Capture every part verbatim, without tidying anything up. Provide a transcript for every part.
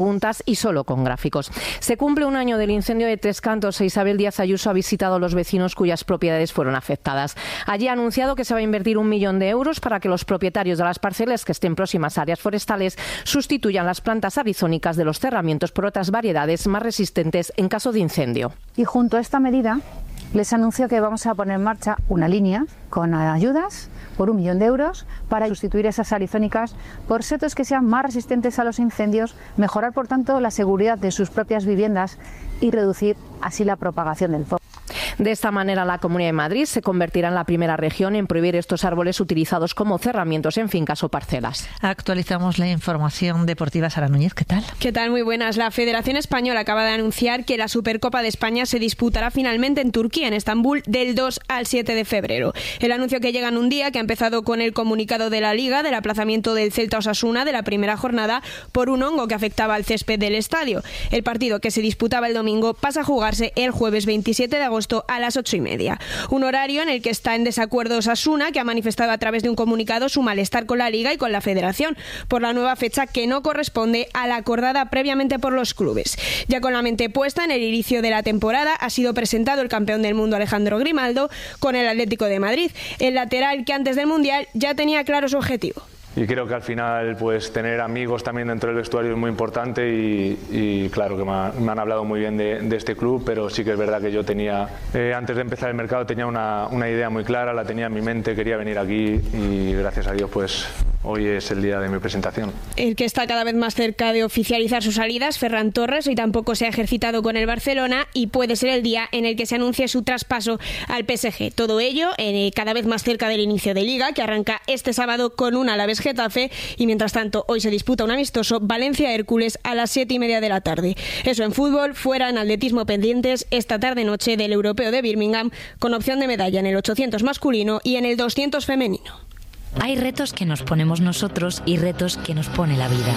preguntas y solo con gráficos. Se cumple un año del incendio de Tres Cantos e Isabel Díaz Ayuso ha visitado a los vecinos cuyas propiedades fueron afectadas. Allí ha anunciado que se va a invertir un millón de euros para que los propietarios de las parcelas que estén próximas a áreas forestales sustituyan las plantas arizónicas de los cerramientos por otras variedades más resistentes en caso de incendio. Y junto a esta medida les anuncio que vamos a poner en marcha una línea con ayudas por un millón de euros para sustituir esas arizónicas por setos que sean más resistentes a los incendios, mejorar por tanto la seguridad de sus propias viviendas y reducir así la propagación del fuego. De esta manera, la Comunidad de Madrid se convertirá en la primera región en prohibir estos árboles utilizados como cerramientos en fincas o parcelas. Actualizamos la información deportiva. Sara Núñez, ¿qué tal? ¿Qué tal? Muy buenas. La Federación Española acaba de anunciar que la Supercopa de España se disputará finalmente en Turquía, en Estambul, del dos al siete de febrero. El anuncio que llega en un día que ha empezado con el comunicado de la Liga del aplazamiento del Celta Osasuna de la primera jornada por un hongo que afectaba al césped del estadio. El partido, que se disputaba el domingo, pasa a jugarse el jueves veintisiete de agosto a las ocho y media. Un horario en el que está en desacuerdo Osasuna, que ha manifestado a través de un comunicado su malestar con la Liga y con la Federación por la nueva fecha que no corresponde a la acordada previamente por los clubes. Ya con la mente puesta en el inicio de la temporada, ha sido presentado el campeón del mundo Alejandro Grimaldo con el Atlético de Madrid, el lateral que antes del Mundial ya tenía claro su objetivo. Y creo que al final pues tener amigos también dentro del vestuario es muy importante y, y claro que me, ha, me han hablado muy bien de, de este club, pero sí que es verdad que yo tenía, eh, antes de empezar el mercado tenía una, una idea muy clara, la tenía en mi mente, quería venir aquí y gracias a Dios pues hoy es el día de mi presentación. El que está cada vez más cerca de oficializar sus salidas, Ferran Torres, hoy tampoco se ha ejercitado con el Barcelona y puede ser el día en el que se anuncie su traspaso al P S G. Todo ello eh, cada vez más cerca del inicio de Liga, que arranca este sábado con un Alavés Getafe, y mientras tanto hoy se disputa un amistoso Valencia-Hércules a las siete y media de la tarde. Eso en fútbol. Fuera, en atletismo, pendientes esta tarde-noche del Europeo de Birmingham, con opción de medalla en el ochocientos masculino y en el doscientos femenino. Hay retos que nos ponemos nosotros y retos que nos pone la vida.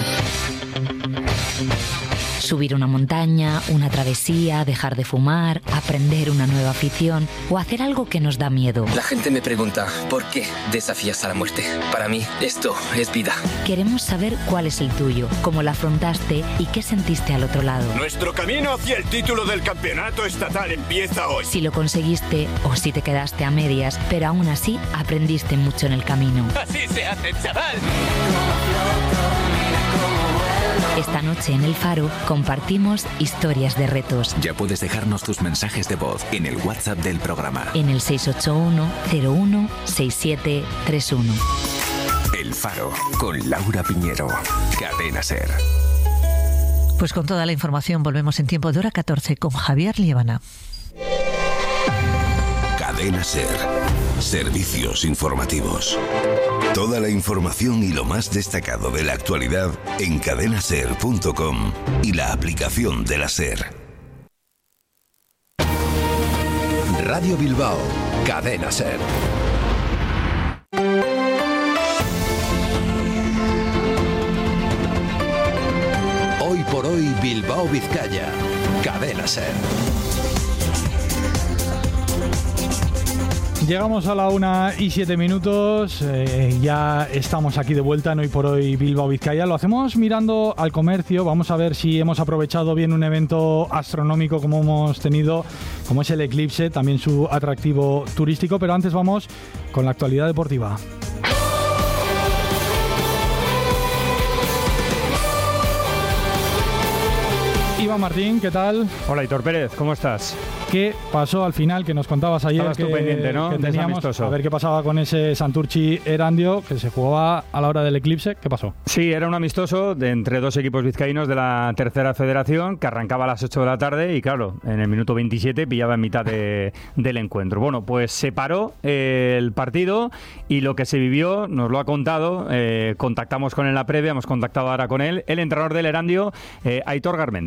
Subir una montaña, una travesía, dejar de fumar, aprender una nueva afición o hacer algo que nos da miedo. La gente me pregunta, ¿por qué desafías a la muerte? Para mí, esto es vida. Queremos saber cuál es el tuyo, cómo lo afrontaste y qué sentiste al otro lado. Nuestro camino hacia el título del campeonato estatal empieza hoy. Si lo conseguiste o si te quedaste a medias, pero aún así aprendiste mucho en el camino. ¡Así se hace, chaval! Esta noche en El Faro compartimos historias de retos. Ya puedes dejarnos tus mensajes de voz en el WhatsApp del programa. En el seis ocho uno, cero uno, seis siete tres uno. El Faro, con Laura Piñero. Cadena SER. Pues con toda la información volvemos en tiempo de hora catorce con Javier Liébana. Cadena SER. Servicios informativos. Toda la información y lo más destacado de la actualidad en cadena ser punto com y la aplicación de la SER. Radio Bilbao, Cadena SER. Hoy por hoy Bilbao Vizcaya, Cadena SER. Llegamos a la una y siete minutos, eh, ya estamos aquí de vuelta en Hoy por Hoy Bilbao Vizcaya. Lo hacemos mirando al comercio, vamos a ver si hemos aprovechado bien un evento astronómico como hemos tenido, como es el eclipse, también su atractivo turístico, pero antes vamos con la actualidad deportiva. Iván Martín, ¿qué tal? Hola, Hitor Pérez, ¿cómo estás? ¿Qué pasó al final que nos contabas ayer? Estabas que, tú pendiente, ¿no? Que teníamos, a ver qué pasaba con ese Santurtzi Erandio que se jugaba a la hora del eclipse. ¿Qué pasó? Sí, era un amistoso de entre dos equipos vizcaínos de la tercera federación que arrancaba a las ocho de la tarde y claro, en el minuto veintisiete pillaba en mitad de, del encuentro. Bueno, pues se paró eh, el partido y lo que se vivió nos lo ha contado. Eh, contactamos con él en la previa, hemos contactado ahora con él, el entrenador del Erandio, eh, Aitor Garmendia.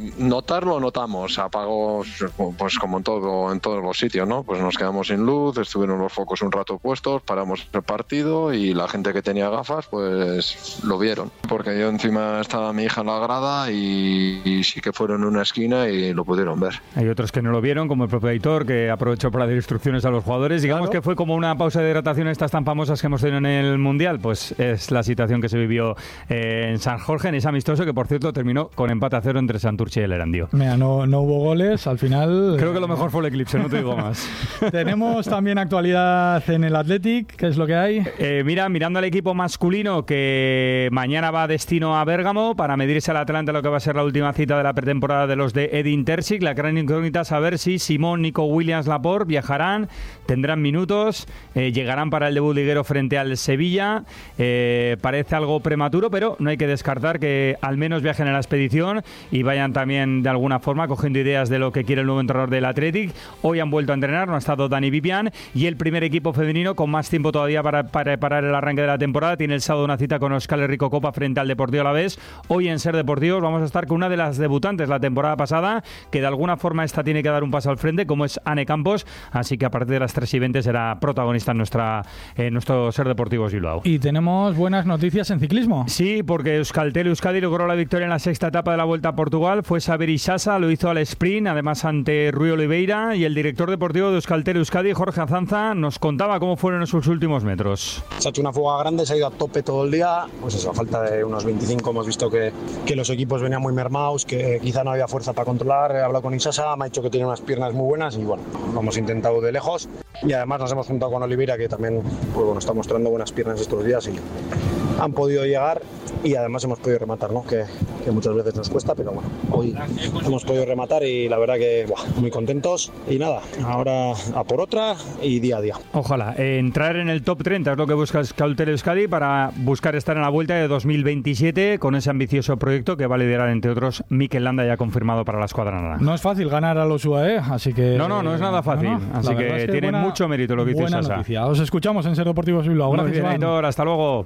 Notarlo notamos, apagos pues como en todo en todos los sitios, ¿no? Pues nos quedamos sin luz, estuvieron los focos un rato puestos, paramos el partido y la gente que tenía gafas pues lo vieron, porque yo encima estaba mi hija en la grada y, y sí que fueron en una esquina y lo pudieron ver. Hay otros que no lo vieron, como el propio Aitor, que aprovechó para dar instrucciones a los jugadores. Digamos claro. que fue como una pausa de hidratación estas tan famosas que hemos tenido en el Mundial, pues es la situación que se vivió eh, en San Jorge, en ese amistoso que por cierto terminó con empate a cero entre Santurce y el Erandio. Mira, no, no hubo goles, al final... Creo que lo mejor fue el eclipse, no te digo más. Tenemos también actualidad en el Athletic, ¿qué es lo que hay? Eh, mira, mirando al equipo masculino que mañana va destino a Bérgamo para medirse al Atlante lo que va a ser la última cita de la pretemporada de los de Edin Terzic. La gran incógnita es saber si Simón, Nico Williams, Laporte viajarán, tendrán minutos, eh, llegarán para el debut liguero frente al Sevilla. Eh, parece algo prematuro, pero no hay que descartar que al menos viajen en la expedición y vayan también de alguna forma cogiendo ideas de lo que quiere el nuevo entrenador del Athletic. Hoy han vuelto a entrenar, no ha estado Dani Vivian, y el primer equipo femenino con más tiempo todavía para, para preparar el arranque de la temporada tiene el sábado una cita con Euskal Herriko Copa frente al Deportivo Alavés. Hoy en Ser Deportivos vamos a estar con una de las debutantes la temporada pasada, que de alguna forma esta tiene que dar un paso al frente, como es Ane Campos, así que a partir de las tres y veinte será protagonista en, nuestra, en nuestro Ser Deportivos Bilbao. Y tenemos buenas noticias en ciclismo. Sí, porque Euskaltel Euskadi logró la victoria en la sexta etapa de la Vuelta a Portugal. Fue Xavier Isasa, lo hizo al sprint, además ante Rui Oliveira, y el director deportivo de Euskaltel Euskadi, Jorge Azanza, nos contaba cómo fueron sus últimos metros. Se ha hecho una fuga grande, se ha ido a tope todo el día, pues eso, a falta de unos veinticinco hemos visto que, que los equipos venían muy mermados, que quizá no había fuerza para controlar. He hablado con Isasa, me ha dicho que tiene unas piernas muy buenas y bueno, lo hemos intentado de lejos, y además nos hemos juntado con Oliveira, que también pues, bueno, está mostrando buenas piernas estos días y han podido llegar, y además hemos podido rematar, ¿no? que, que muchas veces nos cuesta, pero bueno, hoy hemos podido rematar y la verdad que buah, muy contentos, y nada, ahora a por otra y día a día. Ojalá, eh, entrar en el top treinta es lo que busca Euskaltel Euskadi para buscar estar en la Vuelta de dos mil veintisiete con ese ambicioso proyecto que va a liderar entre otros Mikel Landa, ya confirmado para la escuadra naranja. No es fácil ganar a los U A E, así que... No, no, no es nada fácil, no, no. así que, es que tiene buena, mucho mérito lo que dice Isasa. Noticia. Os escuchamos en Ser Deportivos Bilbao. Gracias, Muy bien, Aitor, hasta luego.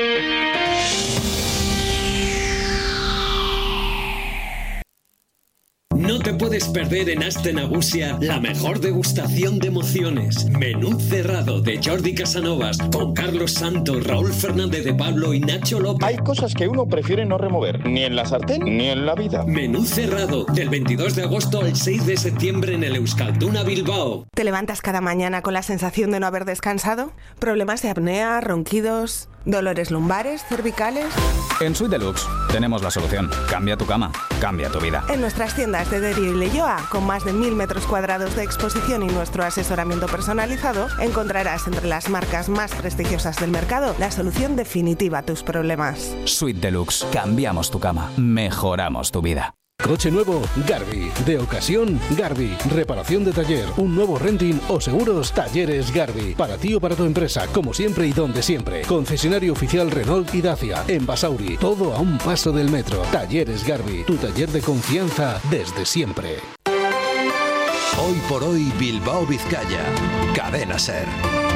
No te puedes perder en Aste Nagusia la mejor degustación de emociones. Menú cerrado de Jordi Casanovas con Carlos Santos, Raúl Fernández de Pablo y Nacho López. Hay cosas que uno prefiere no remover, ni en la sartén ni en la vida. Menú cerrado del veintidós de agosto al seis de septiembre en el Euskalduna Bilbao. ¿Te levantas cada mañana con la sensación de no haber descansado? ¿Problemas de apnea, ronquidos, dolores lumbares, cervicales? En Suite Deluxe tenemos la solución. Cambia tu cama, cambia tu vida. En nuestras tiendas de Derio y Leioa, con más de mil metros cuadrados de exposición y nuestro asesoramiento personalizado, encontrarás entre las marcas más prestigiosas del mercado la solución definitiva a tus problemas. Suite Deluxe. Cambiamos tu cama, mejoramos tu vida. Coche nuevo, Garbi. De ocasión, Garbi. Reparación de taller, un nuevo renting o seguros, Talleres Garbi. Para ti o para tu empresa, como siempre y donde siempre. Concesionario oficial Renault y Dacia. En Basauri, todo a un paso del metro. Talleres Garbi, tu taller de confianza desde siempre. Hoy por hoy, Bilbao Vizcaya. Cadena Ser.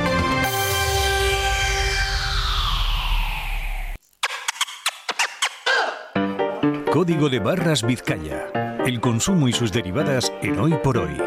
Código de Barras Vizcaya. El consumo y sus derivadas en Hoy por Hoy.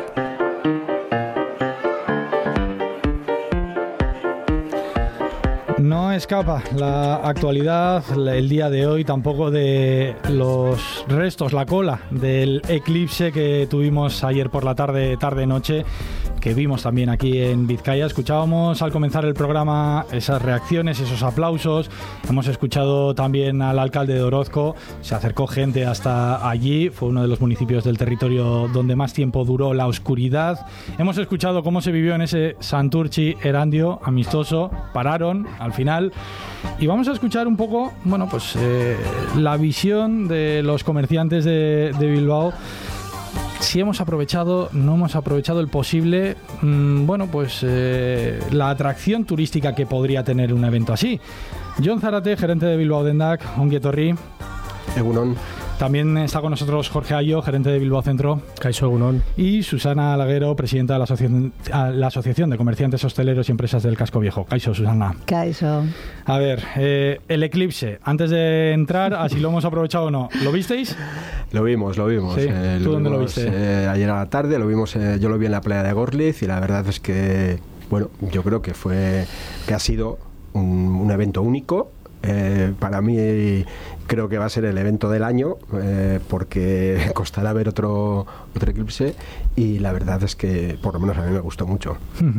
No escapa la actualidad el día de hoy tampoco de los restos, la cola del eclipse que tuvimos ayer por la tarde, tarde-noche, que vimos también aquí en Vizcaya. Escuchábamos al comenzar el programa esas reacciones, esos aplausos. Hemos escuchado también al alcalde de Orozco, se acercó gente hasta allí, fue uno de los municipios del territorio donde más tiempo duró la oscuridad. Hemos escuchado cómo se vivió en ese Santurtzi Erandio amistoso, pararon al final, y vamos a escuchar un poco, bueno, pues eh, la visión de los comerciantes de, de Bilbao. Si hemos aprovechado, no hemos aprovechado el posible, mmm, bueno, pues eh, la atracción turística que podría tener un evento así. Jon Zarate, gerente de Bilbao Dendak, ongi etorri. Egunon. También está con nosotros Jorge Ayo, gerente de Bilbao Centro. Kaixo egunon. Y Susana Alaguero, presidenta de la Asociación, la Asociación de Comerciantes Hosteleros y Empresas del Casco Viejo. Kaixo, Susana. Kaixo. A ver, eh, el eclipse. Antes de entrar, así lo hemos aprovechado o no. ¿Lo visteis? Lo vimos, lo vimos. Sí. Eh, ¿Tú lo dónde vimos, lo viste? Eh, ayer a la tarde, lo vimos, eh, yo lo vi en la playa de Gorliz y la verdad es que, bueno, yo creo que fue, que ha sido un, un evento único. Eh, para mí creo que va a ser el evento del año, eh, porque costará ver otro, otro eclipse y la verdad es que por lo menos a mí me gustó mucho.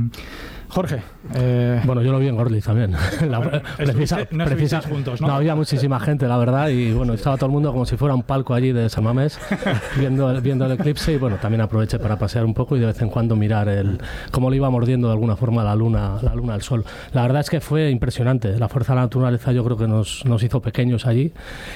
Jorge. Eh... Bueno, yo lo vi en Gorliz también. La, bueno, precisa, no precisa, juntos, ¿no? No, había muchísima gente, la verdad, y bueno, estaba todo el mundo como si fuera un palco allí de San Mamés viendo, viendo el eclipse y bueno, también aproveché para pasear un poco y de vez en cuando mirar el cómo le iba mordiendo de alguna forma la luna, la luna al sol. La verdad es que fue impresionante. La fuerza de la naturaleza yo creo que nos, nos hizo pequeños allí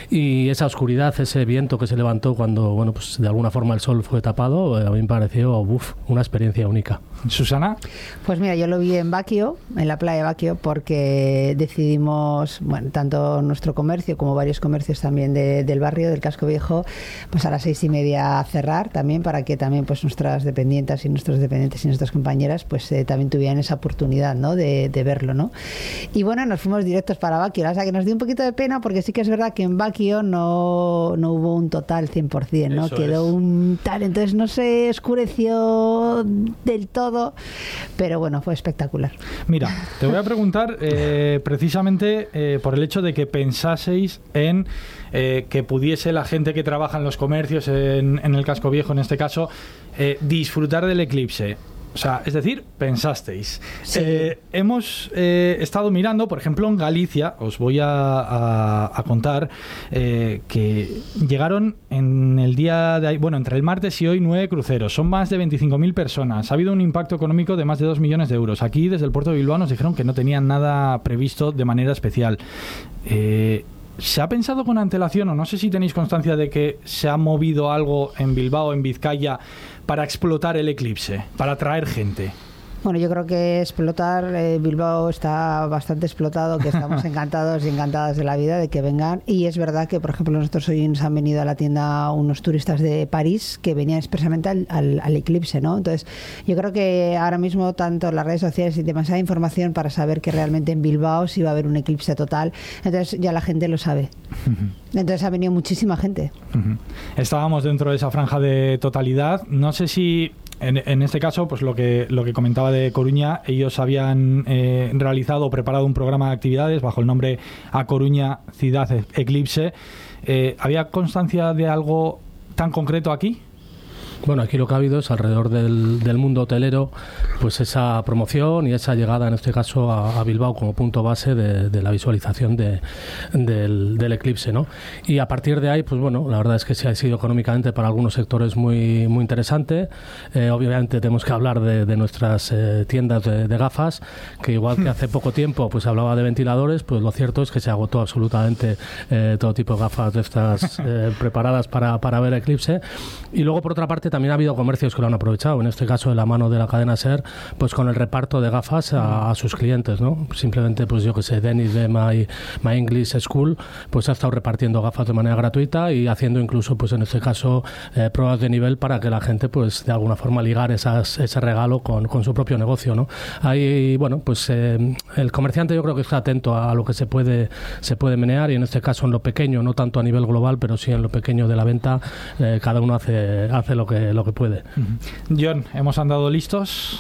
y esa oscuridad, ese viento que se levantó cuando, bueno, pues de alguna forma el sol fue tapado, a mí me pareció, uf, una experiencia única. Susana. Pues mira, yo lo vi en Baquio, en la playa de Baquio, porque decidimos, bueno, tanto nuestro comercio como varios comercios también de, del barrio, del Casco Viejo, pues a las seis y media cerrar también, para que también pues nuestras dependientas y nuestros dependientes y nuestras compañeras pues eh, también tuvieran esa oportunidad, ¿no?, de, de verlo, ¿no? Y bueno, nos fuimos directos para Baquio, o sea que nos dio un poquito de pena porque sí que es verdad que en Baquio no, no hubo un total cien por ciento, ¿no? Eso quedó es. un tal, entonces no se oscureció del todo, pero bueno, fue espectacular. Mira, te voy a preguntar eh, precisamente eh, por el hecho de que pensaseis en eh, que pudiese la gente que trabaja en los comercios, en, en el Casco Viejo en este caso, eh, disfrutar del eclipse. O sea, es decir, pensasteis. Sí. Eh, hemos eh, estado mirando, por ejemplo, en Galicia, os voy a, a, a contar eh, que llegaron en el día de, bueno, entre el martes y hoy nueve cruceros. Son más de veinticinco mil personas. Ha habido un impacto económico de más de dos millones de euros. Aquí, desde el puerto de Bilbao, nos dijeron que no tenían nada previsto de manera especial. Eh... ¿Se ha pensado con antelación o no sé si tenéis constancia de que se ha movido algo en Bilbao, en Vizcaya, para explotar el eclipse, para atraer gente? Bueno, yo creo que explotar, eh, Bilbao está bastante explotado, que estamos encantados y encantadas de la vida de que vengan. Y es verdad que, por ejemplo, nosotros hoy nos han venido a la tienda unos turistas de París que venían expresamente al, al, al eclipse, ¿no? Entonces, yo creo que ahora mismo tanto las redes sociales y demasiada información para saber que realmente en Bilbao sí va a haber un eclipse total. Entonces, ya la gente lo sabe. Uh-huh. Entonces, ha venido muchísima gente. Uh-huh. Estábamos dentro de esa franja de totalidad. No sé si... En, en este caso, pues lo que lo que comentaba de Coruña, ellos habían eh, realizado o preparado un programa de actividades bajo el nombre A Coruña Ciudad Eclipse. Eh, ¿Había constancia de algo tan concreto aquí? Bueno, aquí lo que ha habido es alrededor del, del mundo hotelero, pues esa promoción y esa llegada, en este caso, a, a Bilbao como punto base de, de la visualización de, del, del eclipse, ¿no? Y a partir de ahí, pues bueno, la verdad es que sí ha sido económicamente para algunos sectores muy, muy interesante. Eh, obviamente tenemos que hablar de, de nuestras eh, tiendas de, de gafas, que igual que hace poco tiempo pues hablaba de ventiladores, pues lo cierto es que se agotó absolutamente eh, todo tipo de gafas de estas eh, preparadas para, para ver eclipse. Y luego, por otra parte, también ha habido comercios que lo han aprovechado, en este caso de la mano de la cadena SER, pues con el reparto de gafas a, a sus clientes, ¿no? Simplemente, pues yo que sé, Denis de My, My English School, pues ha estado repartiendo gafas de manera gratuita y haciendo incluso, pues en este caso, eh, pruebas de nivel para que la gente, pues de alguna forma ligar esas, ese regalo con, con su propio negocio, ¿no? Ahí, bueno, pues eh, el comerciante yo creo que está atento a lo que se puede, se puede menear y en este caso en lo pequeño, no tanto a nivel global, pero sí en lo pequeño de la venta, eh, cada uno hace, hace lo que lo que puede. John, ¿hemos andado listos?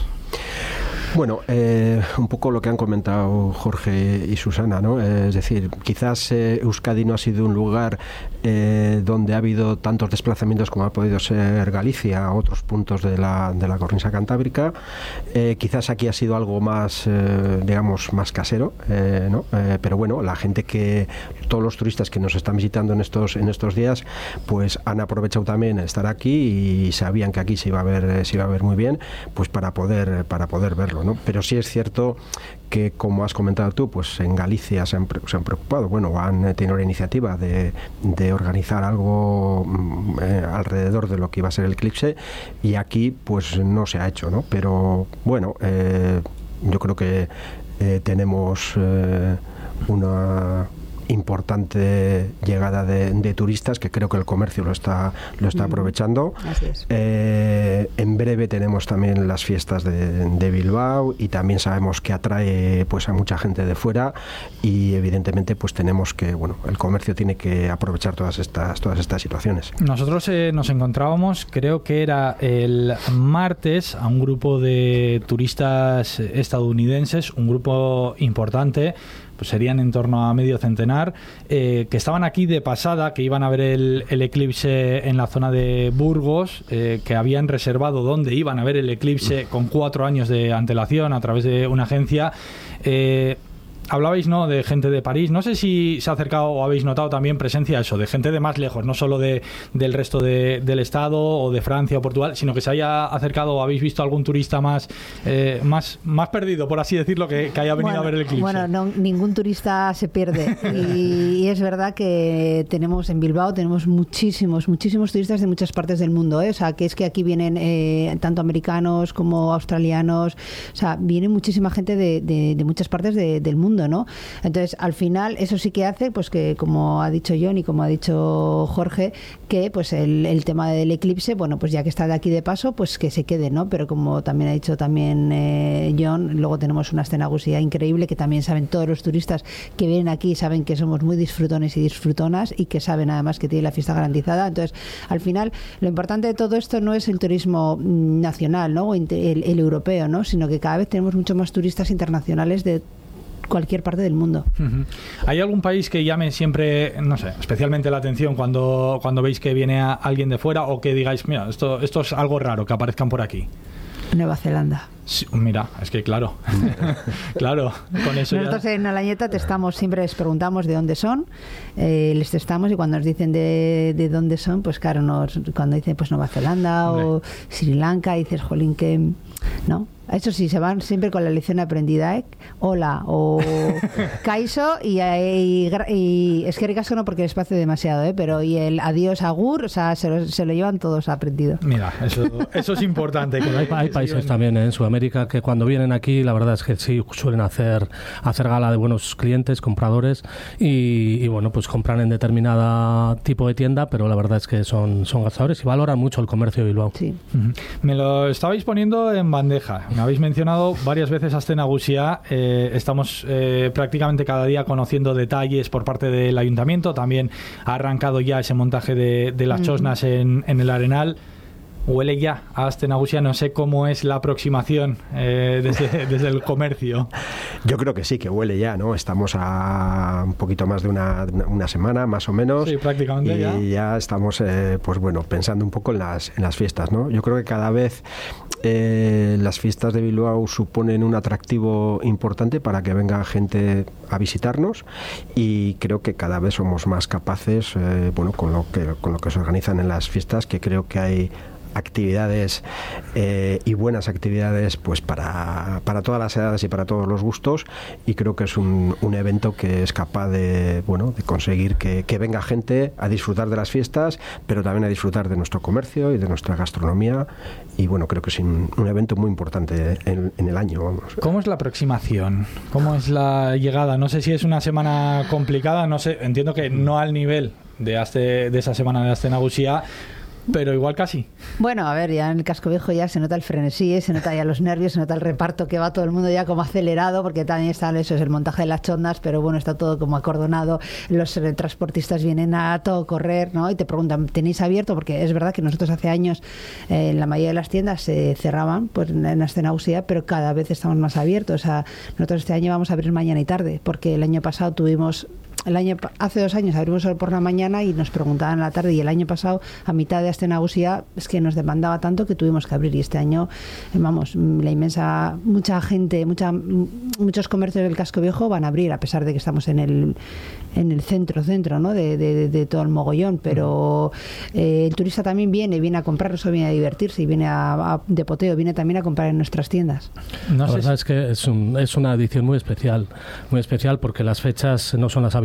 Bueno, eh, un poco lo que han comentado Jorge y Susana, ¿no? Eh, es decir, quizás eh, Euskadi no ha sido un lugar eh, donde ha habido tantos desplazamientos como ha podido ser Galicia o otros puntos de la, de la cornisa cantábrica. Eh, quizás aquí ha sido algo más, eh, digamos, más casero, eh, ¿no? Eh, pero bueno, la gente que, todos los turistas que nos están visitando en estos, en estos días, pues han aprovechado también estar aquí y sabían que aquí se iba a ver, se iba a ver muy bien, pues para poder, para poder verlo, ¿no? Pero sí es cierto que, como has comentado tú, pues en Galicia se han, se han preocupado, bueno, han tenido la iniciativa de, de organizar algo eh, alrededor de lo que iba a ser el eclipse y aquí pues no se ha hecho, ¿no? Pero bueno, eh, yo creo que eh, tenemos eh, una importante llegada de, de turistas, que creo que el comercio lo está lo está mm. aprovechando. Así es. Eh, en breve tenemos también las fiestas de, de Bilbao, y también sabemos que atrae pues a mucha gente de fuera, y evidentemente pues tenemos que, bueno, el comercio tiene que aprovechar todas estas todas estas situaciones. Nosotros eh, nos encontrábamos, creo que era el martes, a un grupo de turistas estadounidenses, un grupo importante, pues serían en torno a medio centenar, eh, que estaban aquí de pasada, que iban a ver el, el eclipse en la zona de Burgos, eh, que habían reservado donde iban a ver el eclipse con cuatro años de antelación a través de una agencia. Eh, Hablabais, ¿no?, de gente de París. No sé si se ha acercado o habéis notado también presencia eso, de gente de más lejos, no solo de, del resto de, del Estado o de Francia o Portugal, sino que se haya acercado o habéis visto algún turista más eh, más, más perdido, por así decirlo, que, que haya venido bueno, a ver el eclipse. Bueno, no, ningún turista se pierde. Y, y es verdad que tenemos en Bilbao tenemos muchísimos, muchísimos turistas de muchas partes del mundo, ¿eh? O sea, que es que aquí vienen eh, tanto americanos como australianos, o sea, viene muchísima gente de, de, de muchas partes de, del mundo, ¿no? Entonces, al final, eso sí que hace, pues que, como ha dicho John y como ha dicho Jorge, que pues el, el tema del eclipse, bueno, pues ya que está de aquí de paso, pues que se quede, ¿no? Pero como también ha dicho también eh, John, luego tenemos una escenagusía increíble, que también saben todos los turistas que vienen aquí, saben que somos muy disfrutones y disfrutonas, y que saben además que tiene la fiesta garantizada. Entonces, al final, lo importante de todo esto no es el turismo nacional, ¿no? O el, el europeo, ¿no? Sino que cada vez tenemos mucho más turistas internacionales de cualquier parte del mundo. Uh-huh. ¿Hay algún país que llame siempre, no sé, especialmente la atención cuando, cuando veis que viene a alguien de fuera, o que digáis, mira, esto, esto es algo raro, que aparezcan por aquí? Nueva Zelanda. Sí, mira, es que claro, claro, con eso nosotros ya... en la Lañeta testamos, siempre les preguntamos de dónde son, eh, les testamos, y cuando nos dicen de, de dónde son, pues claro, nos, cuando dicen pues Nueva Zelanda Hombre. o Sri Lanka, dices, jolín, que... ¿no? Eso sí, se van siempre con la lección aprendida, ¿eh? Hola, o Kaiso, y, y, y es que ricasco no, porque el espacio es demasiado, ¿eh? Pero y el adiós, agur, o sea, se lo, se lo llevan todos aprendido. Mira, eso, eso es importante. Que hay, hay países también en Sudamérica que cuando vienen aquí, la verdad es que sí suelen hacer, hacer gala de buenos clientes, compradores, y, y bueno, pues compran en determinada tipo de tienda, pero la verdad es que son, son gastadores y valoran mucho el comercio de Bilbao. Sí. Uh-huh. Me lo estabais poniendo en bandeja. Me habéis mencionado varias veces Aste Nagusia. Eh, estamos eh, prácticamente cada día conociendo detalles por parte del ayuntamiento. También ha arrancado ya ese montaje de, de las chosnas en, en el Arenal. Huele ya a Aste Nagusia. No sé cómo es la aproximación eh, desde, desde el comercio. Yo creo que sí, que huele ya, ¿no? Estamos a un poquito más de una, una semana, más o menos. Sí, prácticamente y ya. Y ya estamos, eh, pues bueno, pensando un poco en las, en las fiestas, ¿no? Yo creo que cada vez eh, las fiestas de Bilbao suponen un atractivo importante para que venga gente a visitarnos, y creo que cada vez somos más capaces, eh, bueno, con lo que, con lo que se organizan en las fiestas, que creo que hay actividades eh, y buenas actividades pues para, para todas las edades y para todos los gustos, y creo que es un, un evento que es capaz de, bueno, de conseguir que, que venga gente a disfrutar de las fiestas, pero también a disfrutar de nuestro comercio y de nuestra gastronomía, y bueno, creo que es un, un evento muy importante en, en el año, vamos. ¿Cómo es la aproximación? ¿Cómo es la llegada? No sé si es una semana complicada, no sé, entiendo que no al nivel de, Aste, de esa semana de Aste Nagusia, pero igual casi. Bueno, a ver, ya en el Casco Viejo ya se nota el frenesí, se nota ya los nervios, se nota el reparto, que va todo el mundo ya como acelerado, porque también está eso, es el montaje de las chondas, pero bueno, está todo como acordonado, los eh, transportistas vienen a todo correr, ¿no? Y te preguntan, ¿tenéis abierto? Porque es verdad que nosotros hace años eh, en la mayoría de las tiendas se eh, cerraban pues en Aste Nagusia, pero cada vez estamos más abiertos. O sea, nosotros este año vamos a abrir mañana y tarde, porque el año pasado tuvimos... El año, hace dos años abrimos solo por la mañana y nos preguntaban en la tarde, y el año pasado, a mitad de Aste Nagusia, es que nos demandaba tanto que tuvimos que abrir, y este año, vamos, la inmensa, mucha gente, mucha, muchos comercios del Casco Viejo van a abrir, a pesar de que estamos en el en el centro, centro, ¿no? De, de, de todo el mogollón, pero eh, el turista también viene, viene a comprar, no solo viene a divertirse, y viene a, a, de poteo, viene también a comprar en nuestras tiendas. No la verdad si... es que es, un, es una edición muy especial, muy especial, porque las fechas no son las habituales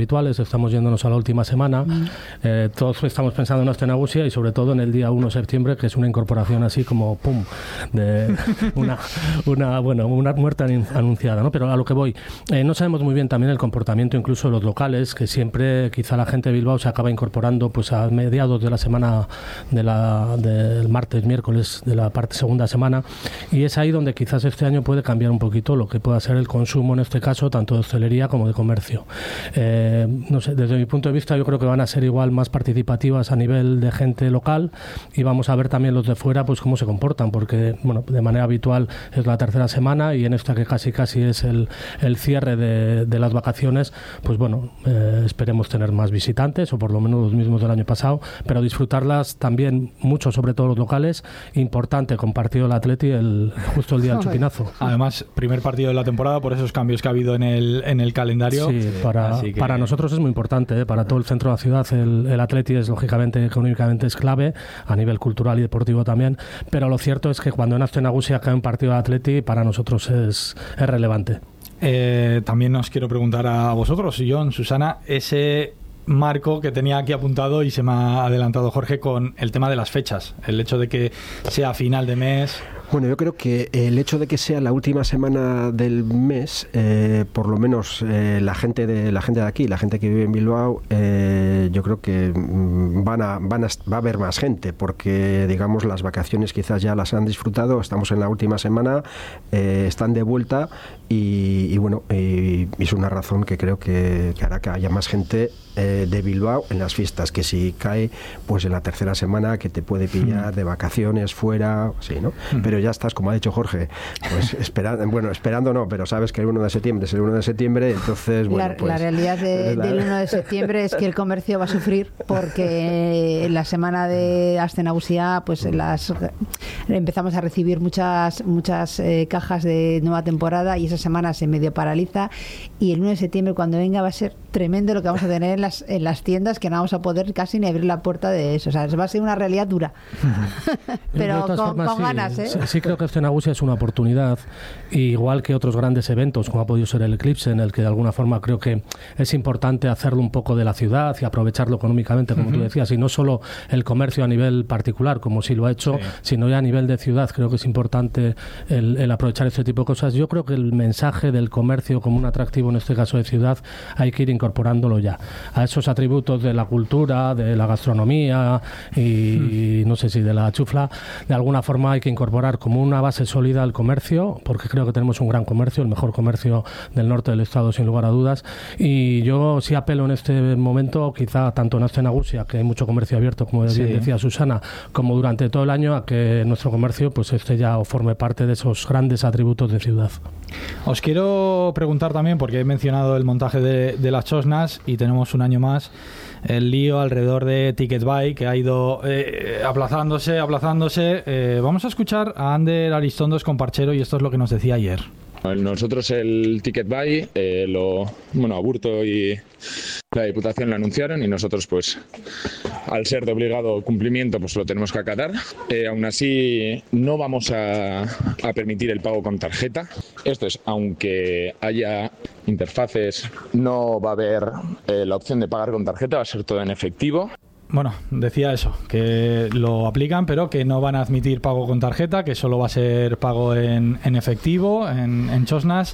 habituales, estamos yéndonos a la última semana, mm. eh, todos estamos pensando en Aste Nagusia y sobre todo en el día uno de septiembre, que es una incorporación así como pum, de una, una, bueno, una muerte anunciada, ¿no? Pero a lo que voy, eh, no sabemos muy bien también el comportamiento incluso de los locales, que siempre quizá la gente de Bilbao se acaba incorporando pues a mediados de la semana de la, del martes, miércoles de la parte segunda semana, y es ahí donde quizás este año puede cambiar un poquito lo que pueda ser el consumo, en este caso, tanto de hostelería como de comercio. Eh, no sé, desde mi punto de vista yo creo que van a ser igual más participativas a nivel de gente local, y vamos a ver también los de fuera pues cómo se comportan, porque bueno, de manera habitual es la tercera semana, y en esta que casi casi es el, el cierre de, de las vacaciones, pues bueno, eh, esperemos tener más visitantes, o por lo menos los mismos del año pasado, pero disfrutarlas también mucho, sobre todo los locales. Importante con partido del Atleti el, justo el día del chupinazo. Además, primer partido de la temporada por esos cambios que ha habido en el, en el calendario. Sí, para, que... para nosotros es muy importante, ¿eh? Para todo el centro de la ciudad el, el Atleti es lógicamente, económicamente es clave, a nivel cultural y deportivo también, pero lo cierto es que cuando en Aste Nagusia cae un partido de Atleti, para nosotros es, es relevante. Eh, también os quiero preguntar a vosotros, John, Susana, ese marco que tenía aquí apuntado y se me ha adelantado Jorge con el tema de las fechas, el hecho de que sea final de mes. Bueno, yo creo que el hecho de que sea la última semana del mes, eh, por lo menos eh, la gente de la gente de aquí, la gente que vive en Bilbao, eh, yo creo que van a, van a, va a haber más gente, porque digamos las vacaciones quizás ya las han disfrutado, estamos en la última semana, eh, están de vuelta y, y bueno, y, y es una razón que creo que, que hará que haya más gente eh, de Bilbao en las fiestas, que si cae pues en la tercera semana que te puede pillar de vacaciones fuera, sí, ¿no? Pero ya estás, como ha dicho Jorge, pues esperando, bueno, esperando no, pero sabes que el uno de septiembre es el uno de septiembre, entonces, bueno, la, pues... La realidad de, la... del uno de septiembre es que el comercio va a sufrir, porque en la semana de Aste Nagusia, pues las empezamos a recibir muchas muchas eh, cajas de nueva temporada, y esa semana se medio paraliza, y el uno de septiembre cuando venga va a ser tremendo lo que vamos a tener en las, en las tiendas, que no vamos a poder casi ni abrir la puerta de eso, o sea, va a ser una realidad dura. Pero con, formas, con sí, ganas, ¿eh? Sí, sí creo que Aste Nagusia es una oportunidad, igual que otros grandes eventos, como ha podido ser el Eclipse, en el que de alguna forma creo que es importante hacerlo un poco de la ciudad y aprovecharlo económicamente, como uh-huh. tú decías, y no solo el comercio a nivel particular, como sí lo ha hecho, sí. sino ya a nivel de ciudad. Creo que es importante el, el aprovechar este tipo de cosas. Yo creo que el mensaje del comercio como un atractivo, en este caso de ciudad, hay que ir incorporándolo ya a esos atributos de la cultura, de la gastronomía y, uh-huh. no sé si de la chufla. De alguna forma hay que incorporar como una base sólida al comercio, porque creo que tenemos un gran comercio, el mejor comercio del norte del estado, sin lugar a dudas, y yo sí apelo en este momento, quizá tanto en Aste Nagusia, que hay mucho comercio abierto, como sí. decía Susana, como durante todo el año, a que nuestro comercio pues esté ya o forme parte de esos grandes atributos de ciudad. Os quiero preguntar también, porque he mencionado el montaje de, de las chosnas, y tenemos un año más el lío alrededor de Ticket Buy, que ha ido eh, aplazándose, aplazándose. Eh, vamos a escuchar a Ander Aristondos con Parchero, y esto es lo que nos decía ayer. Nosotros el Ticket Buy, eh, lo, bueno, Aburto y la Diputación lo anunciaron, y nosotros pues al ser de obligado cumplimiento pues lo tenemos que acatar. Eh, aún así no vamos a, a permitir el pago con tarjeta. Esto es, aunque haya interfaces, no va a haber eh, la opción de pagar con tarjeta, va a ser todo en efectivo. Bueno, decía eso, que lo aplican, pero que no van a admitir pago con tarjeta, que solo va a ser pago en, en efectivo, en, en chosnas.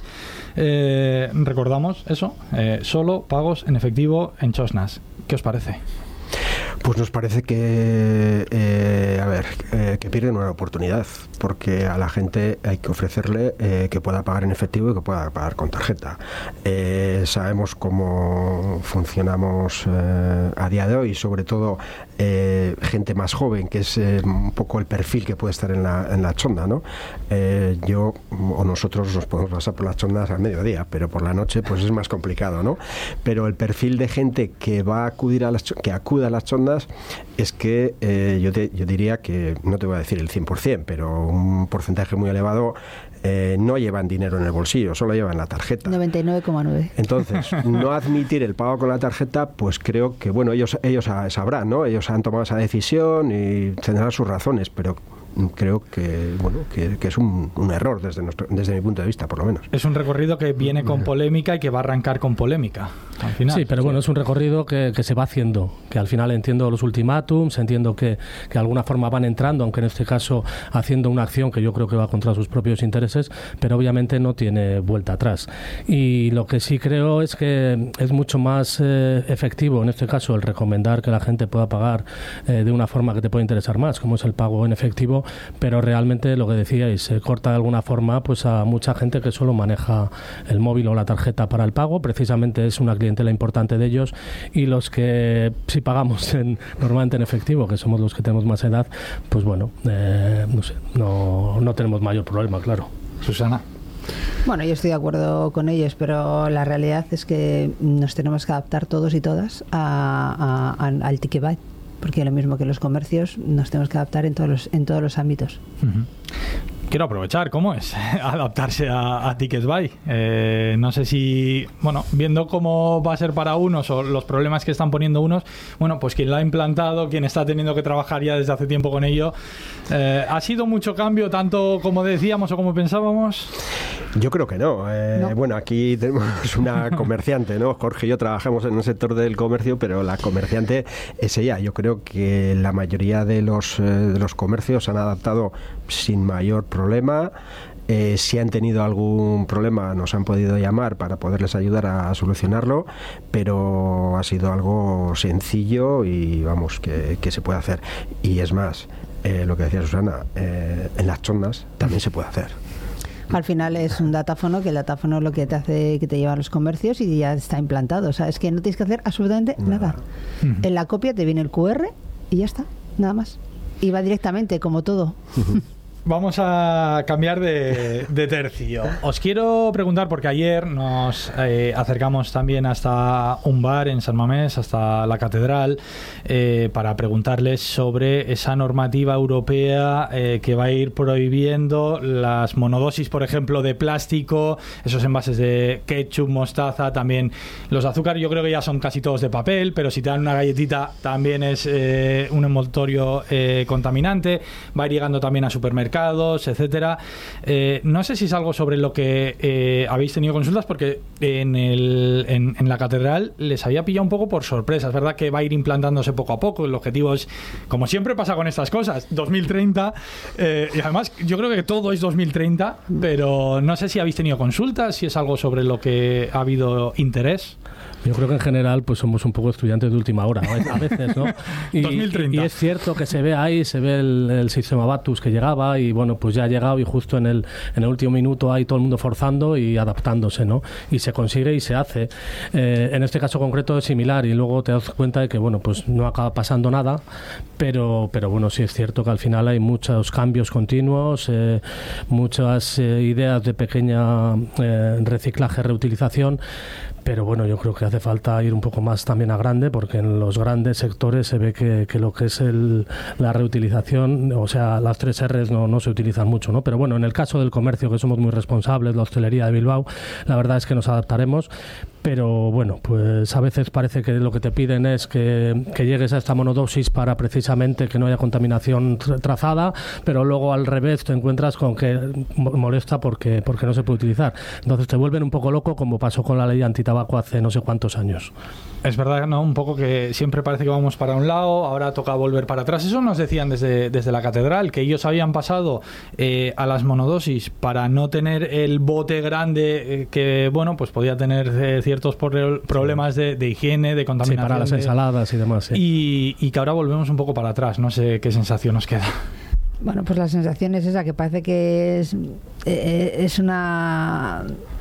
Eh, recordamos eso, eh, solo pagos en efectivo en chosnas. ¿Qué os parece? Pues nos parece que, eh, a ver, eh, que pierden una oportunidad, porque a la gente hay que ofrecerle eh, que pueda pagar en efectivo y que pueda pagar con tarjeta. Eh, sabemos cómo funcionamos eh, a día de hoy, sobre todo eh, gente más joven, que es eh, un poco el perfil que puede estar en la, en la chonda, ¿no? Eh, yo o nosotros nos podemos pasar por las chondas al mediodía, pero por la noche pues es más complicado, ¿no? Pero el perfil de gente que va a acudir a las que acude a las chondas es que eh, yo, te, yo diría que, no te voy a decir el cien por ciento, pero un porcentaje muy elevado eh, no llevan dinero en el bolsillo, solo llevan la tarjeta. noventa y nueve coma nueve. Entonces, no admitir el pago con la tarjeta, pues creo que, bueno, ellos, ellos sabrán, ¿no? Ellos han tomado esa decisión y tendrán sus razones, pero creo que bueno que, que es un, un error desde nuestro, desde mi punto de vista, por lo menos. Es un recorrido que viene con polémica y que va a arrancar con polémica. al final. Sí, pero bueno, es un recorrido que, que se va haciendo, que al final entiendo los ultimátums, entiendo que, que de alguna forma van entrando, aunque en este caso haciendo una acción que yo creo que va contra sus propios intereses, pero obviamente no tiene vuelta atrás. Y lo que sí creo es que es mucho más eh, efectivo, en este caso, el recomendar que la gente pueda pagar eh, de una forma que te pueda interesar más, como es el pago en efectivo, pero realmente lo que decíais, se corta de alguna forma pues a mucha gente que solo maneja el móvil o la tarjeta para el pago, precisamente es una clientela importante de ellos, y los que si pagamos en, normalmente en efectivo, que somos los que tenemos más edad, pues bueno, eh, no sé, no, no tenemos mayor problema, claro. Susana. Bueno, yo estoy de acuerdo con ellos, pero la realidad es que nos tenemos que adaptar todos y todas a, a, a, al Ticket Buy, porque lo mismo que los comercios nos tenemos que adaptar en todos los, en todos los ámbitos. Uh-huh. Quiero aprovechar, ¿cómo es adaptarse a, a Ticket Buy? Eh, no sé si, bueno, viendo cómo va a ser para unos o los problemas que están poniendo unos, bueno, pues quien lo ha implantado, quien está teniendo que trabajar ya desde hace tiempo con ello, eh, ¿ha sido mucho cambio, tanto como decíamos o como pensábamos? Yo creo que no. Eh, no. Bueno, aquí tenemos una comerciante, ¿no? Jorge y yo trabajamos en el sector del comercio, pero la comerciante es ella. Yo creo que la mayoría de los, eh, de los comercios se han adaptado sin mayor problema. Eh, si han tenido algún problema nos han podido llamar para poderles ayudar a, a solucionarlo, pero ha sido algo sencillo y vamos, que, que se puede hacer. Y es más, eh, lo que decía Susana, eh, en las chondas también se puede hacer. Al final es un datáfono, que el datáfono lo que te hace que te lleva a los comercios y ya está implantado. O sea, es que no tienes que hacer absolutamente nada. Uh-huh. En la copia te viene el cu erre y ya está, nada más. Y va directamente, como todo. Uh-huh. Vamos a cambiar de, de tercio. Os quiero preguntar, porque ayer nos eh, acercamos también hasta un bar en San Mamés, hasta la Catedral, eh, para preguntarles sobre esa normativa europea eh, que va a ir prohibiendo las monodosis, por ejemplo, de plástico, esos envases de ketchup, mostaza, también los azúcares. Yo creo que ya son casi todos de papel, pero si te dan una galletita también es eh, un envoltorio eh, contaminante. Va a ir llegando también a supermercados, etcétera. Eh, no sé si es algo sobre lo que eh, habéis tenido consultas, porque en, el, en, en la Catedral les había pillado un poco por sorpresa. Es verdad que va a ir implantándose poco a poco. El objetivo es, como siempre pasa con estas cosas, dos mil treinta, eh, y además yo creo que todo es dos mil treinta, pero no sé si habéis tenido consultas, si es algo sobre lo que ha habido interés. Yo creo que en general pues somos un poco estudiantes de última hora, ¿no? A veces, ¿no? Y, dos mil treinta. Y es cierto que se ve ahí, se ve el, el sistema Batus que llegaba y bueno, pues ya ha llegado y justo en el, en el último minuto hay todo el mundo forzando y adaptándose, ¿no? Y se consigue y se hace. Eh, en este caso concreto es similar y luego te das cuenta de que bueno, pues no acaba pasando nada, pero, pero bueno, sí es cierto que al final hay muchos cambios continuos, eh, muchas eh, ideas de pequeña eh, reciclaje, reutilización. Pero bueno, yo creo que hace falta ir un poco más también a grande, porque en los grandes sectores se ve que, que lo que es el, la reutilización, o sea, las tres erres no, no se utilizan mucho, ¿no? Pero bueno, en el caso del comercio, que somos muy responsables, la hostelería de Bilbao, la verdad es que nos adaptaremos. Pero bueno, pues a veces parece que lo que te piden es que, que llegues a esta monodosis para precisamente que no haya contaminación trazada, pero luego al revés te encuentras con que molesta porque, porque no se puede utilizar. Entonces te vuelven un poco loco, como pasó con la ley antitabaco hace no sé cuántos años. Es verdad, ¿no? Un poco que siempre parece que vamos para un lado, ahora toca volver para atrás. Eso nos decían desde, desde la Catedral, que ellos habían pasado eh, a las monodosis para no tener el bote grande eh, que, bueno, pues podía tener eh, ciertos por, problemas de, de higiene, de contaminación. Sí, para las de, ensaladas y demás. Sí. Y, y que ahora volvemos un poco para atrás. No sé qué sensación nos queda. Bueno, pues la sensación es esa, que parece que es, eh, es una...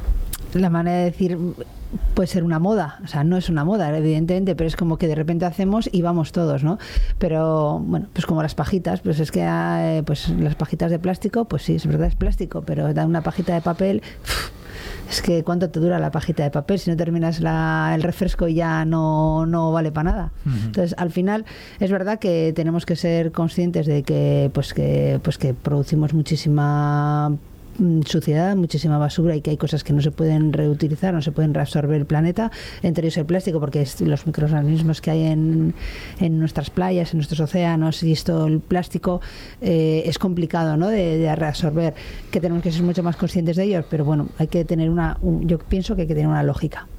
La manera de decir... puede ser una moda, o sea, no es una moda evidentemente, pero es como que de repente hacemos y vamos todos, ¿no? Pero bueno, pues como las pajitas, pues es que eh, pues las pajitas de plástico, pues sí, es verdad, es plástico, pero da una pajita de papel, uff, es que ¿cuánto te dura la pajita de papel? Si no terminas la, el refresco ya no, no vale para nada. Uh-huh. Entonces, al final, es verdad que tenemos que ser conscientes de que pues que pues que producimos muchísima suciedad, muchísima basura, y que hay cosas que no se pueden reutilizar, no se pueden reabsorber el planeta, entre ellos el plástico, porque es los microorganismos que hay en, en nuestras playas, en nuestros océanos, y esto, el plástico eh, es complicado, ¿no?, de, de reabsorber, que tenemos que ser mucho más conscientes de ellos, pero bueno, hay que tener una, un, yo pienso que hay que tener una lógica.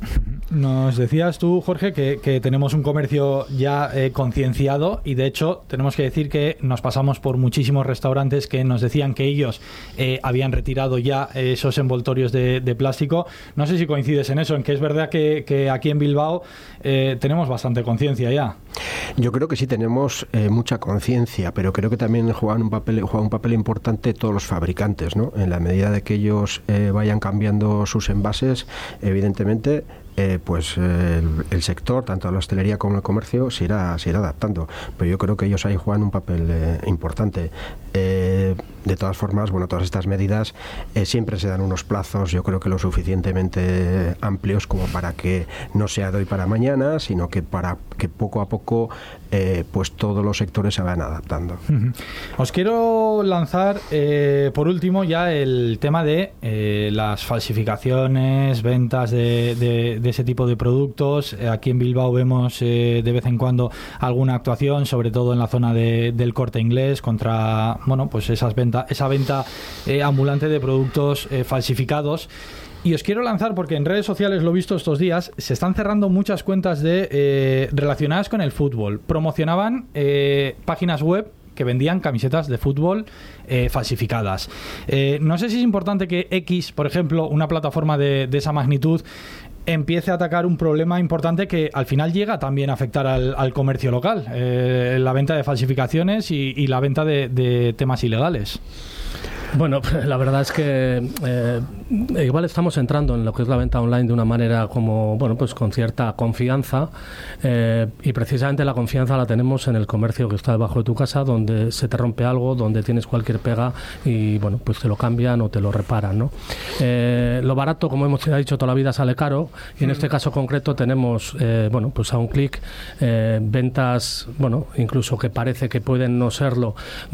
Nos decías tú, Jorge, que, que tenemos un comercio ya eh, concienciado y de hecho tenemos que decir que nos pasamos por muchísimos restaurantes que nos decían que ellos eh, habían retirado ya esos envoltorios de, de plástico. No sé si coincides en eso, en que es verdad que, que aquí en Bilbao eh, tenemos bastante conciencia ya. Yo creo que sí tenemos eh, mucha conciencia, pero creo que también juegan un papel juegan un papel importante todos los fabricantes, ¿no? En la medida de que ellos eh, vayan cambiando sus envases, evidentemente Eh, pues eh, el, el sector, tanto la hostelería como el comercio, se irá, se irá adaptando. Pero yo creo que ellos ahí juegan un papel eh, importante. Eh, de todas formas, bueno, todas estas medidas eh, siempre se dan unos plazos, yo creo que lo suficientemente amplios como para que no sea de hoy para mañana, sino que para que poco a poco eh, pues todos los sectores se vayan adaptando. Uh-huh. Os quiero lanzar, eh, por último, ya el tema de eh, las falsificaciones, ventas de, de, de ese tipo de productos. Aquí en Bilbao vemos eh, de vez en cuando alguna actuación, sobre todo en la zona de, del Corte Inglés, contra, bueno, pues esas venta, esa venta eh, ambulante de productos eh, falsificados. Y os quiero lanzar, porque en redes sociales lo he visto estos días, se están cerrando muchas cuentas de eh, relacionadas con el fútbol. Promocionaban eh, páginas web que vendían camisetas de fútbol eh, falsificadas. Eh, no sé si es importante que X, por ejemplo, una plataforma de, de esa magnitud, empiece a atacar un problema importante que al final llega también a afectar al, al comercio local, eh, la venta de falsificaciones y, y la venta de, de temas ilegales. Bueno, la verdad es que eh, igual estamos entrando en lo que es la venta online de una manera como, bueno, pues con cierta confianza, eh, y precisamente la confianza la tenemos en el comercio que está debajo de tu casa, donde se te rompe algo, donde tienes cualquier pega y, bueno, pues te lo cambian o te lo reparan, ¿no? Eh, lo barato, como hemos dicho toda la vida, sale caro, y en este caso concreto tenemos, eh, bueno, pues a un clic, eh, ventas, bueno, incluso que parece que pueden no serlo,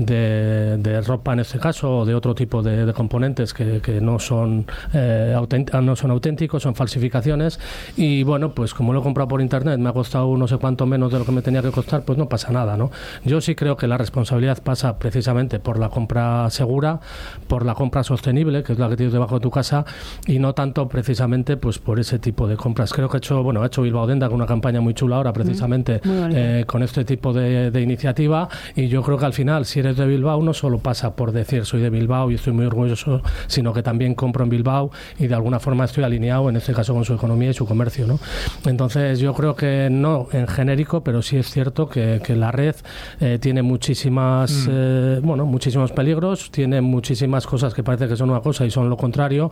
de, de ropa en este caso, o de otro tipo de, de componentes que, que no son eh, autént- no son auténticos, son falsificaciones, y bueno, pues como lo he comprado por internet, me ha costado no sé cuánto menos de lo que me tenía que costar, pues no pasa nada, ¿no? Yo sí creo que la responsabilidad pasa precisamente por la compra segura, por la compra sostenible, que es la que tienes debajo de tu casa, y no tanto precisamente pues por ese tipo de compras. Creo que ha hecho, bueno, ha hecho Bilbao Denda con una campaña muy chula ahora, precisamente mm, eh, con este tipo de, de iniciativa, y yo creo que al final, si eres de Bilbao, no solo pasa por decir soy de Bilbao y estoy muy orgulloso, sino que también compro en Bilbao y de alguna forma estoy alineado, en este caso, con su economía y su comercio, ¿no? Entonces yo creo que no en genérico, pero sí es cierto que, que la red eh, tiene muchísimas, mm. eh, bueno, muchísimos peligros, tiene muchísimas cosas que parece que son una cosa y son lo contrario,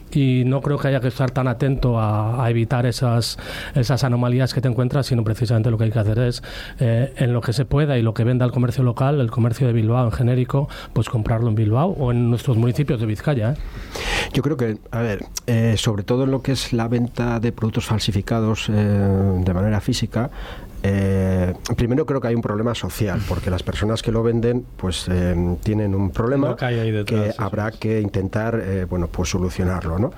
y no creo que haya que estar tan atento a, a evitar esas, esas anomalías que te encuentras, sino precisamente lo que hay que hacer es, eh, en lo que se pueda y lo que venda el comercio local, el comercio de Bilbao en genérico, pues comprarlo en Bilbao o en nuestros municipios de Vizcaya, ¿eh? Yo creo que, a ver, eh, sobre todo en lo que es la venta de productos falsificados eh, de manera física, Eh, primero creo que hay un problema social, porque las personas que lo venden pues eh, tienen un problema que, detrás, que sí, habrá sí. que intentar eh, bueno, pues solucionarlo, ¿no?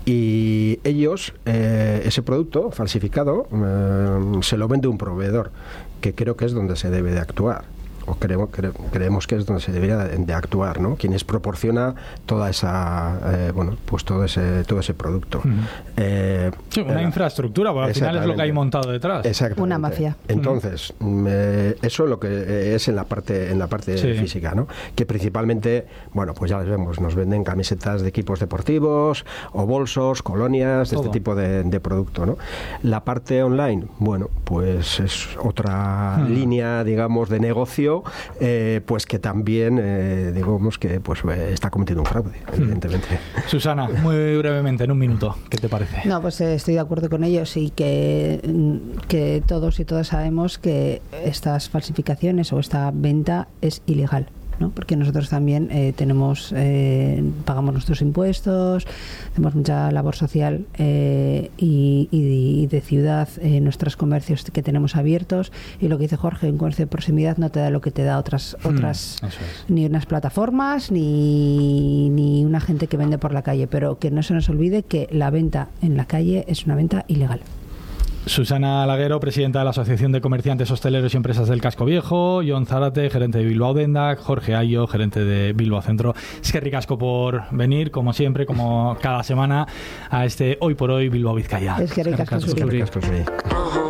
Y ellos eh, ese producto falsificado eh, se lo vende un proveedor, que creo que es donde se debe de actuar, o creemos, cre, creemos que es donde se debería de, de actuar, ¿no? Quienes proporciona toda esa eh, bueno, pues todo ese todo ese producto. Uh-huh. eh, sí, una eh, infraestructura, porque al final es lo que hay montado detrás. Exactamente. Una mafia. Entonces, uh-huh. eh, eso es lo que es en la parte en la parte sí. física, ¿no? Que principalmente, bueno, pues ya les vemos, nos venden camisetas de equipos deportivos o bolsos, colonias, de todo este tipo de, de producto, ¿no? La parte online, bueno, pues es otra uh-huh. línea, digamos, de negocio. Eh, pues que también eh, digamos que pues eh, está cometiendo un fraude, evidentemente. Susana, muy brevemente, en un minuto, ¿qué te parece? No, pues eh, estoy de acuerdo con ellos, y que, que todos y todas sabemos que estas falsificaciones o esta venta es ilegal, ¿no? Porque nosotros también eh, tenemos eh, pagamos nuestros impuestos, tenemos mucha labor social eh, y, y, y de ciudad en eh, nuestros comercios que tenemos abiertos, y lo que dice Jorge, un comercio de proximidad no te da lo que te da otras mm, otras es. ni unas plataformas ni, ni una gente que vende por la calle, pero que no se nos olvide que la venta en la calle es una venta ilegal. Susana Laguero, presidenta de la Asociación de Comerciantes, Hosteleros y Empresas del Casco Viejo, Jon Zárate, gerente de Bilbao Dendak, Jorge Ayo, gerente de Bilbao Centro. Es que ricasco por venir, como siempre, como cada semana, a este Hoy por Hoy Bilbao Vizcaya. Es que ricasco. Es que ricasco.